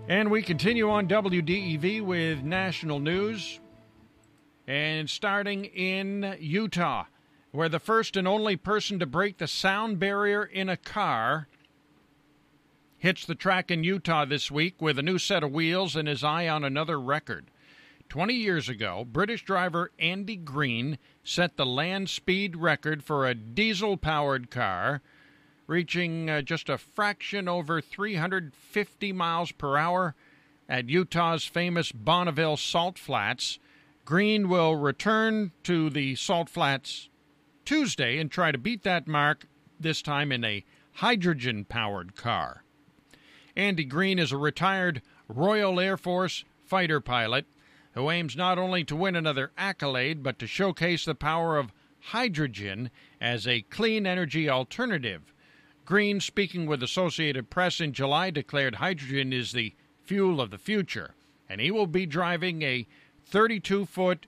And we continue on WDEV with national news. And starting in Utah, where the first and only person to break the sound barrier in a car hits the track in Utah this week with a new set of wheels and his eye on another record. 20 years ago, British driver Andy Green set the land speed record for a diesel-powered car, reaching just a fraction over 350 miles per hour at Utah's famous Bonneville Salt Flats. Green will return to the Salt Flats Tuesday and try to beat that mark, this time in a hydrogen-powered car. Andy Green is a retired Royal Air Force fighter pilot who aims not only to win another accolade, but to showcase the power of hydrogen as a clean energy alternative. Green, speaking with Associated Press in July, declared hydrogen is the fuel of the future, and he will be driving a 32-foot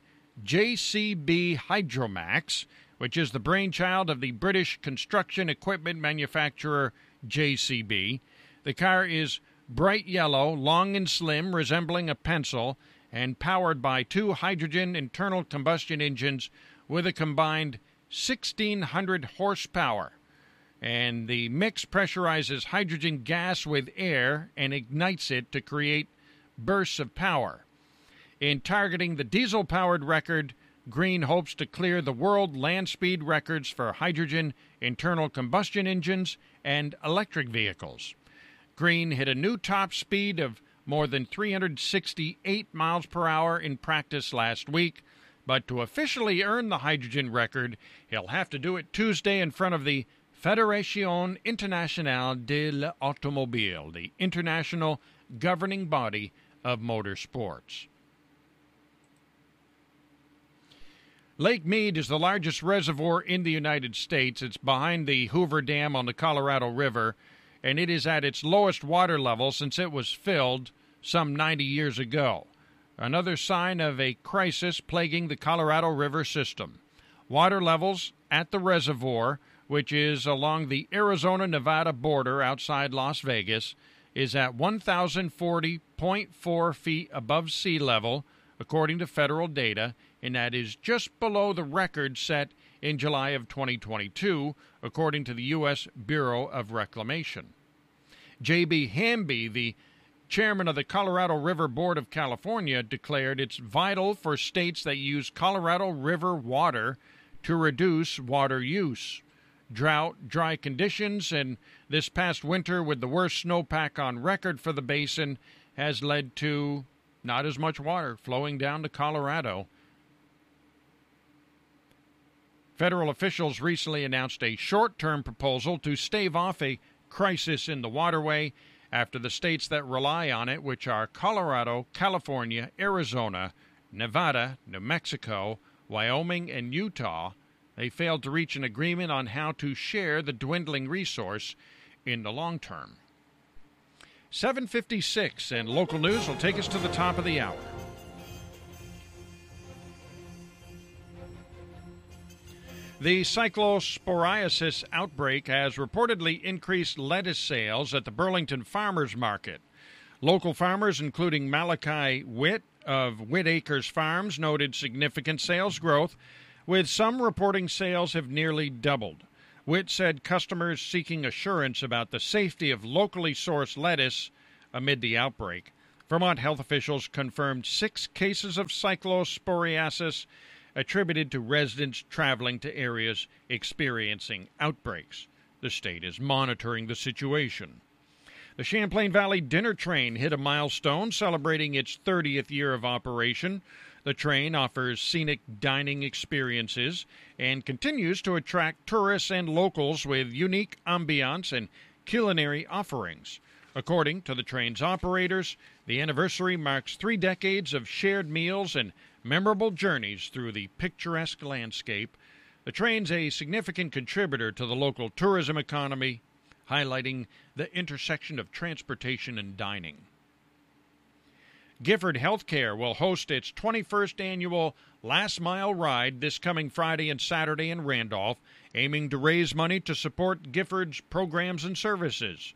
JCB Hydromax, which is the brainchild of the British construction equipment manufacturer JCB. The car is bright yellow, long and slim, resembling a pencil, and powered by two hydrogen internal combustion engines with a combined 1,600 horsepower. And the mix pressurizes hydrogen gas with air and ignites it to create bursts of power. In targeting the diesel-powered record, Green hopes to clear the world land speed records for hydrogen internal combustion engines and electric vehicles. Green hit a new top speed of more than 368 miles per hour in practice last week, but to officially earn the hydrogen record, he'll have to do it Tuesday in front of the Fédération Internationale de l'Automobile, the international governing body of motorsports. Lake Mead is the largest reservoir in the United States. It's behind the Hoover Dam on the Colorado River, and it is at its lowest water level since it was filled some 90 years ago. Another sign of a crisis plaguing the Colorado River system. Water levels at the reservoir, which is along the Arizona-Nevada border outside Las Vegas, is at 1,040.4 feet above sea level, according to federal data, and that is just below the record set in July of 2022, according to the U.S. Bureau of Reclamation. J.B. Hamby, the chairman of the Colorado River Board of California, declared it's vital for states that use Colorado River water to reduce water use. Drought, dry conditions, and this past winter with the worst snowpack on record for the basin has led to not as much water flowing down to Colorado. Federal officials recently announced a short-term proposal to stave off a crisis in the waterway after the states that rely on it, which are Colorado, California, Arizona, Nevada, New Mexico, Wyoming, and Utah, they failed to reach an agreement on how to share the dwindling resource in the long term. 7:56, and local news will take us to the top of the hour. The cyclosporiasis outbreak has reportedly increased lettuce sales at the Burlington Farmers Market. Local farmers, including Malachi Witt of Witt Acres Farms, noted significant sales growth, with some reporting sales have nearly doubled. Witt said customers seeking assurance about the safety of locally sourced lettuce amid the outbreak. Vermont health officials confirmed 6 cases of cyclosporiasis attributed to residents traveling to areas experiencing outbreaks. The state is monitoring the situation. The Champlain Valley Dinner Train hit a milestone, celebrating its 30th year of operation. The train offers scenic dining experiences and continues to attract tourists and locals with unique ambiance and culinary offerings. According to the train's operators, the anniversary marks 3 decades of shared meals and memorable journeys through the picturesque landscape. The train's a significant contributor to the local tourism economy, highlighting the intersection of transportation and dining. Gifford Healthcare will host its 21st annual Last Mile Ride this coming Friday and Saturday in Randolph, aiming to raise money to support Gifford's programs and services.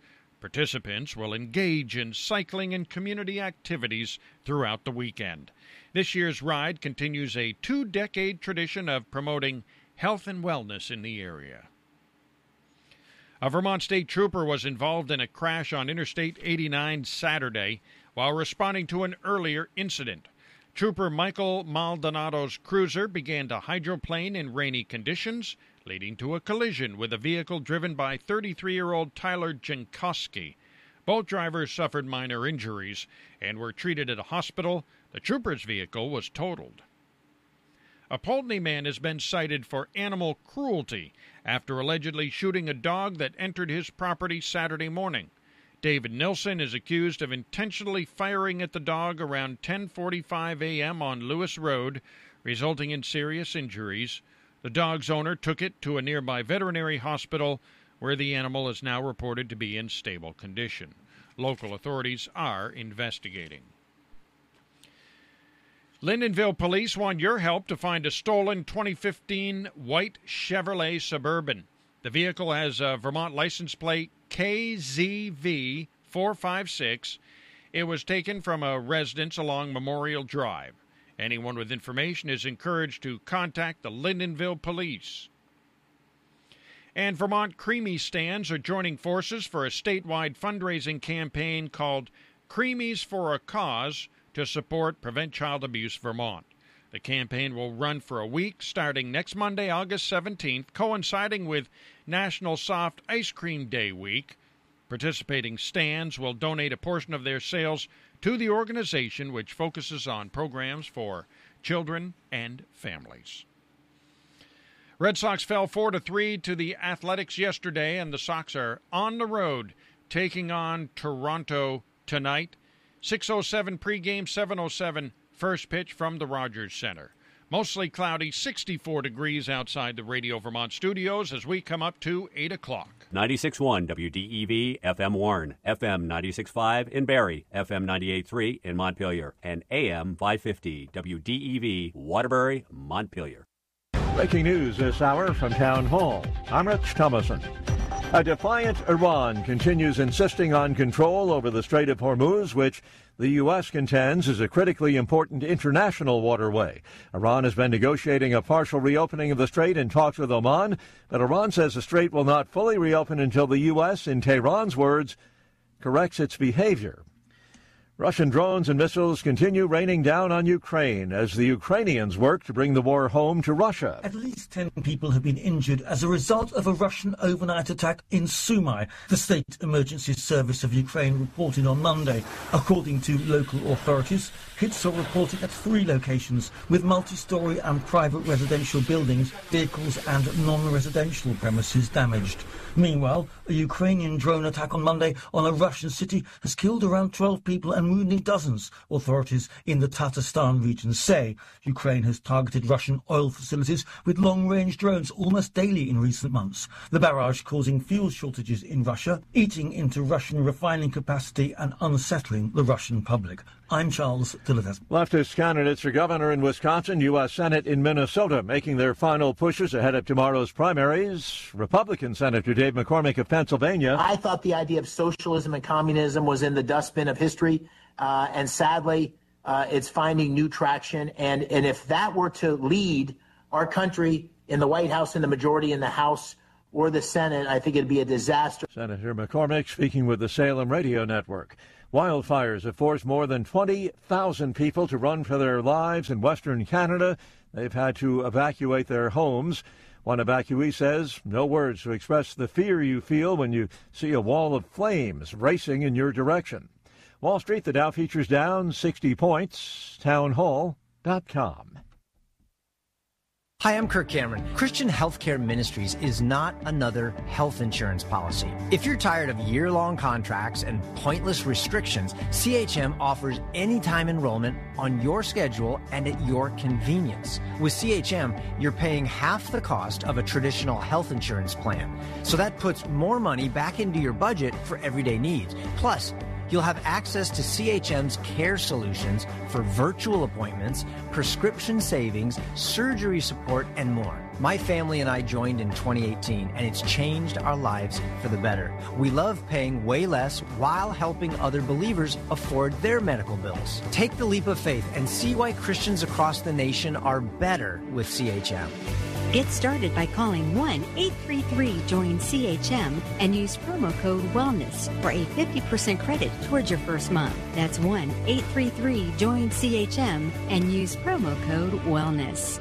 Participants will engage in cycling and community activities throughout the weekend. This year's ride continues a 2-decade tradition of promoting health and wellness in the area. A Vermont State Trooper was involved in a crash on Interstate 89 Saturday while responding to an earlier incident. Trooper Michael Maldonado's cruiser began to hydroplane in rainy conditions, leading to a collision with a vehicle driven by 33-year-old Tyler Jankowski. Both drivers suffered minor injuries and were treated at a hospital. The trooper's vehicle was totaled. A Poultney man has been cited for animal cruelty after allegedly shooting a dog that entered his property Saturday morning. David Nilsson is accused of intentionally firing at the dog around 10:45 a.m. on Lewis Road, resulting in serious injuries. The dog's owner took it to a nearby veterinary hospital, where the animal is now reported to be in stable condition. Local authorities are investigating. Lyndonville police want your help to find a stolen 2015 white Chevrolet Suburban. The vehicle has a Vermont license plate KZV456. It was taken from a residence along Memorial Drive. Anyone with information is encouraged to contact the Lyndonville police. And Vermont Creamy Stands are joining forces for a statewide fundraising campaign called Creamies for a Cause to support Prevent Child Abuse Vermont. The campaign will run for a week starting next Monday, August 17th, coinciding with National Soft Ice Cream Day week. Participating stands will donate a portion of their sales to the organization, which focuses on programs for children and families. Red Sox fell 4-3 to the Athletics yesterday, and the Sox are on the road taking on Toronto tonight. 6:07 pregame, 7:07 first pitch from the Rogers Center. Mostly cloudy, 64 degrees outside the Radio Vermont studios as we come up to 8 o'clock. 96.1 WDEV, FM Warren, FM 96.5 in Barrie, FM 98.3 in Montpelier, and AM 550 WDEV, Waterbury, Montpelier. Breaking news this hour from Town Hall. I'm Rich Thomason. A defiant Iran continues insisting on control over the Strait of Hormuz, which the U.S. contends is a critically important international waterway. Iran has been negotiating a partial reopening of the strait in talks with Oman, but Iran says the strait will not fully reopen until the U.S., in Tehran's words, corrects its behavior. Russian drones and missiles continue raining down on Ukraine as the Ukrainians work to bring the war home to Russia. At least 10 people have been injured as a result of a Russian overnight attack in Sumy, the State Emergency Service of Ukraine reported on Monday. According to local authorities, hits are reported at 3 locations with multi-storey and private residential buildings, vehicles and non-residential premises damaged. Meanwhile, a Ukrainian drone attack on Monday on a Russian city has killed around 12 people and wounded dozens, authorities in the Tatarstan region say. Ukraine has targeted Russian oil facilities with long-range drones almost daily in recent months. The barrage causing fuel shortages in Russia, eating into Russian refining capacity and unsettling the Russian public. I'm Charles Dillivez. Leftist candidates for governor in Wisconsin, U.S. Senate in Minnesota, making their final pushes ahead of tomorrow's primaries. Republican Senator Dave McCormick of Pennsylvania. I thought the idea of socialism and communism was in the dustbin of history, and sadly, it's finding new traction. And if that were to lead our country in the White House, in the majority in the House or the Senate, I think it'd be a disaster. Senator McCormick speaking with the Salem Radio Network. Wildfires have forced more than 20,000 people to run for their lives in Western Canada. They've had to evacuate their homes. One evacuee says, no words to express the fear you feel when you see a wall of flames racing in your direction. Wall Street, the Dow features down 60 points. Townhall.com. Hi, I'm Kirk Cameron. Christian Healthcare Ministries is not another health insurance policy. If you're tired of year-long contracts and pointless restrictions, CHM offers anytime enrollment on your schedule and at your convenience. With CHM, you're paying half the cost of a traditional health insurance plan. So that puts more money back into your budget for everyday needs. Plus, you'll have access to CHM's care solutions for virtual appointments, prescription savings, surgery support, and more. My family and I joined in 2018, and it's changed our lives for the better. We love paying way less while helping other believers afford their medical bills. Take the leap of faith and see why Christians across the nation are better with CHM. Get started by calling 1-833-JOIN-CHM and use promo code WELLNESS for a 50% credit towards your first month. That's 1-833-JOIN-CHM and use promo code WELLNESS.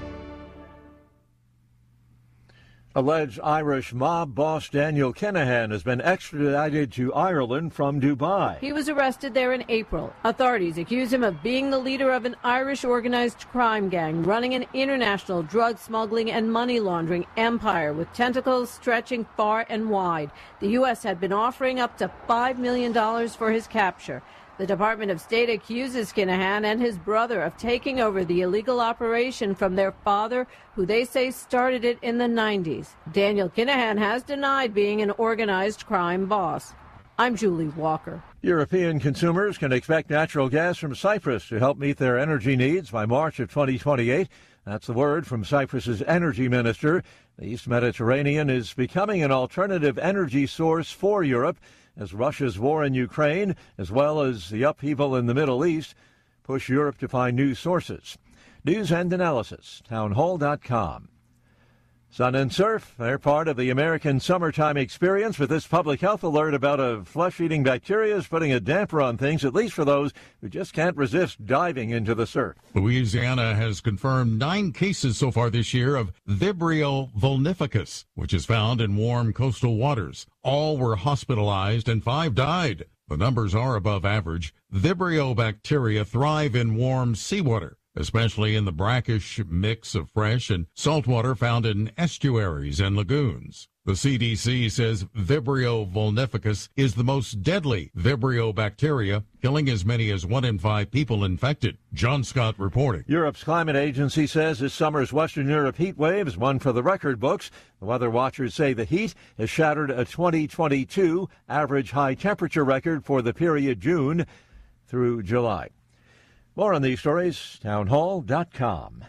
Alleged Irish mob boss Daniel Kinahan has been extradited to Ireland from Dubai. He was arrested there in April. Authorities accuse him of being the leader of an Irish organized crime gang running an international drug smuggling and money laundering empire with tentacles stretching far and wide. The U.S. had been offering up to $5 million for his capture. The Department of State accuses Kinahan and his brother of taking over the illegal operation from their father, who they say started it in the 90s. Daniel Kinahan has denied being an organized crime boss. I'm Julie Walker. European consumers can expect natural gas from Cyprus to help meet their energy needs by March of 2028. That's the word from Cyprus's energy minister. The East Mediterranean is becoming an alternative energy source for Europe as Russia's war in Ukraine, as well as the upheaval in the Middle East, push Europe to find new sources. News and analysis, townhall.com. Sun and surf, they're part of the American summertime experience, but this public health alert about a flesh-eating bacteria is putting a damper on things, at least for those who just can't resist diving into the surf. Louisiana has confirmed 9 cases so far this year of Vibrio vulnificus, which is found in warm coastal waters. All were hospitalized and 5 died. The numbers are above average. Vibrio bacteria thrive in warm seawater, especially in the brackish mix of fresh and saltwater found in estuaries and lagoons. The CDC says Vibrio vulnificus is the most deadly Vibrio bacteria, killing as many as 1 in 5 people infected. John Scott reporting. Europe's climate agency says this summer's Western Europe heat wave is one for the record books. The weather watchers say the heat has shattered a 2022 average high temperature record for the period June through July. More on these stories, townhall.com.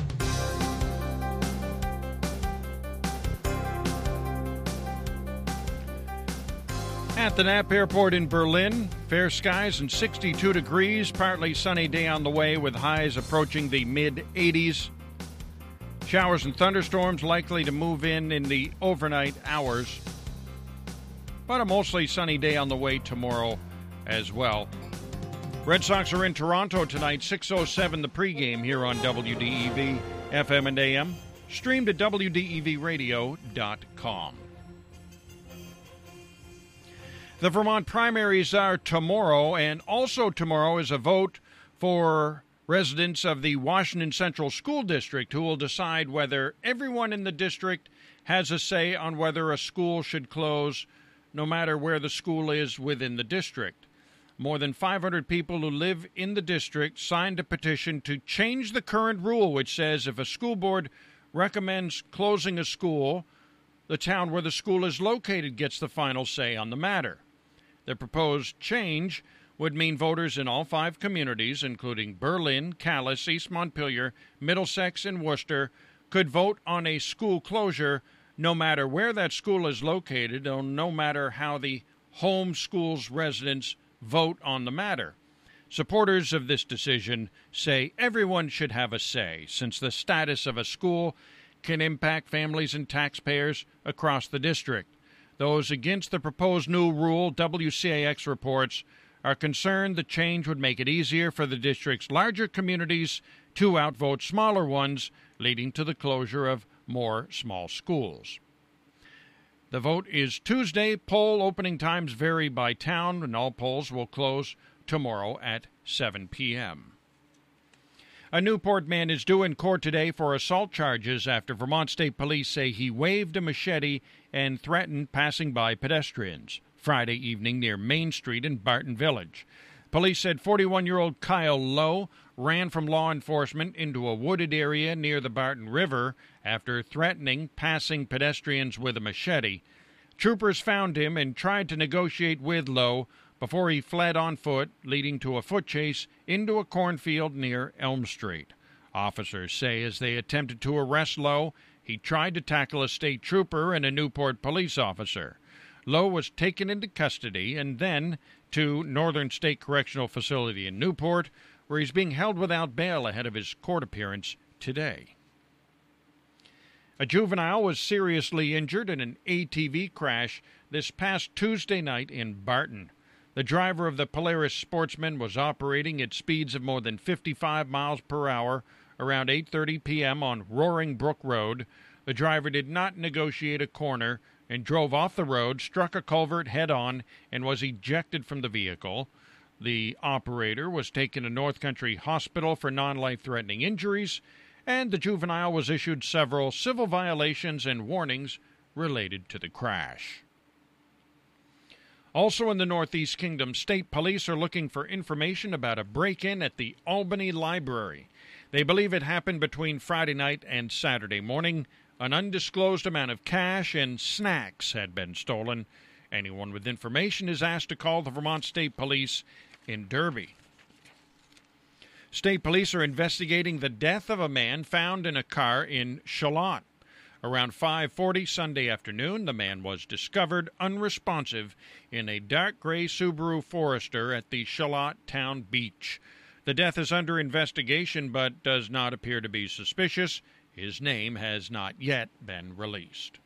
At the Knapp Airport in Berlin, fair skies and 62 degrees, partly sunny day on the way with highs approaching the mid-80s. Showers and thunderstorms likely to move in the overnight hours, but a mostly sunny day on the way tomorrow as well. Red Sox are in Toronto tonight, 6:07 the pregame here on WDEV, FM and AM, streamed at WDEVradio.com. The Vermont primaries are tomorrow, and also tomorrow is a vote for residents of the Washington Central School District who will decide whether everyone in the district has a say on whether a school should close, no matter where the school is within the district. More than 500 people who live in the district signed a petition to change the current rule, which says if a school board recommends closing a school, the town where the school is located gets the final say on the matter. The proposed change would mean voters in all 5 communities, including Berlin, Calais, East Montpelier, Middlesex, and Worcester, could vote on a school closure no matter where that school is located, or no matter how the home school's residents vote on the matter. Supporters of this decision say everyone should have a say, since the status of a school can impact families and taxpayers across the district. Those against the proposed new rule, WCAX reports, are concerned the change would make it easier for the district's larger communities to outvote smaller ones, leading to the closure of more small schools. The vote is Tuesday. Poll opening times vary by town, and all polls will close tomorrow at 7 p.m. A Newport man is due in court today for assault charges after Vermont State Police say he waved a machete and threatened passing by pedestrians Friday evening near Main Street in Barton Village. Police said 41-year-old Kyle Lowe ran from law enforcement into a wooded area near the Barton River after threatening passing pedestrians with a machete. Troopers found him and tried to negotiate with Lowe before he fled on foot, leading to a foot chase into a cornfield near Elm Street. Officers say as they attempted to arrest Lowe, He tried to tackle a state trooper and a Newport police officer. Lowe was taken into custody and then to Northern State Correctional Facility in Newport, where he's being held without bail ahead of his court appearance today. A juvenile was seriously injured in an ATV crash this past Tuesday night in Barton. The driver of the Polaris Sportsman was operating at speeds of more than 55 miles per hour around 8:30 p.m. on Roaring Brook Road. The driver did not negotiate a corner and drove off the road, struck a culvert head-on, and was ejected from the vehicle. The operator was taken to North Country Hospital for non-life-threatening injuries, and the juvenile was issued several civil violations and warnings related to the crash. Also in the Northeast Kingdom, state police are looking for information about a break-in at the Albany Library. They believe it happened between Friday night and Saturday morning. An undisclosed amount of cash and snacks had been stolen. Anyone with information is asked to call the Vermont State Police in Derby. State police are investigating the death of a man found in a car in Shalott. Around 5:40 Sunday afternoon, the man was discovered unresponsive in a dark gray Subaru Forester at the Shalott Town Beach. The death is under investigation but does not appear to be suspicious. His name has not yet been released.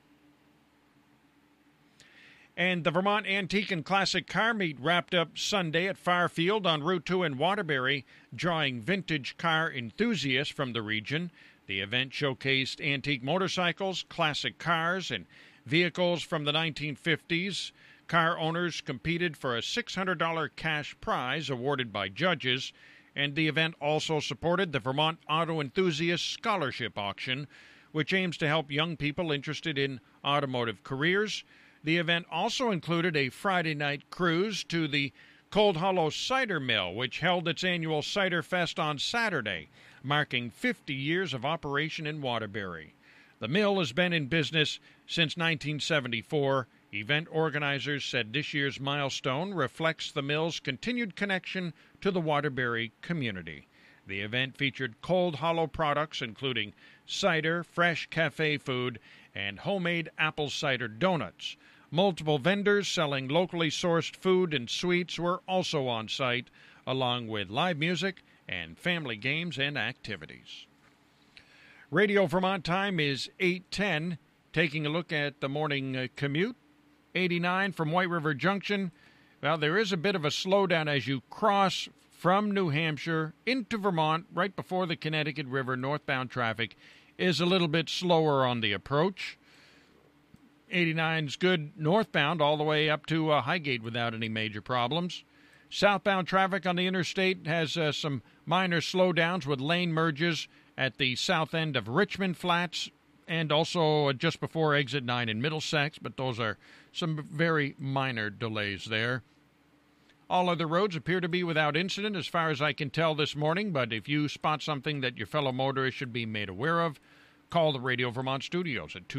And the Vermont Antique and Classic Car Meet wrapped up Sunday at Fairfield on Route 2 in Waterbury, drawing vintage car enthusiasts from the region. The event showcased antique motorcycles, classic cars, and vehicles from the 1950s. Car owners competed for a $600 cash prize awarded by judges, and the event also supported the Vermont Auto Enthusiast Scholarship Auction, which aims to help young people interested in automotive careers. The event also included a Friday night cruise to the Cold Hollow Cider Mill, which held its annual Cider Fest on Saturday, marking 50 years of operation in Waterbury. The mill has been in business since 1974. Event organizers said this year's milestone reflects the mill's continued connection to the Waterbury community. The event featured Cold Hollow products, including cider, fresh cafe food, and homemade apple cider donuts. Multiple vendors selling locally sourced food and sweets were also on site, along with live music and family games and activities. Radio Vermont time is 8:10. Taking a look at the morning commute. 89 from White River Junction. Well, there is a bit of a slowdown as you cross from New Hampshire into Vermont right before the Connecticut River. Northbound traffic is a little bit slower on the approach. 89's good northbound all the way up to Highgate without any major problems. Southbound traffic on the interstate has some minor slowdowns with lane merges at the south end of Richmond Flats and also just before exit 9 in Middlesex, but those are some very minor delays there. All other roads appear to be without incident as far as I can tell this morning, but if you spot something that your fellow motorists should be made aware of, call the Radio Vermont studios at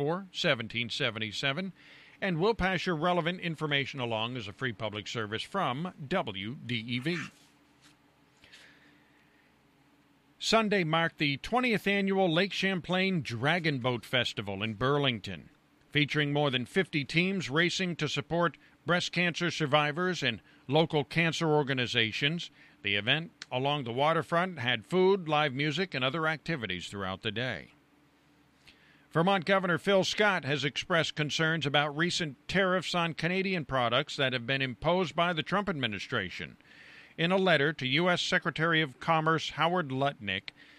244-1777, and we'll pass your relevant information along as a free public service from WDEV. Sunday marked the 20th annual Lake Champlain Dragon Boat Festival in Burlington, featuring more than 50 teams racing to support breast cancer survivors and local cancer organizations. The event along the waterfront had food, live music, and other activities throughout the day. Vermont Governor Phil Scott has expressed concerns about recent tariffs on Canadian products that have been imposed by the Trump administration. In a letter to U.S. Secretary of Commerce Howard Lutnick,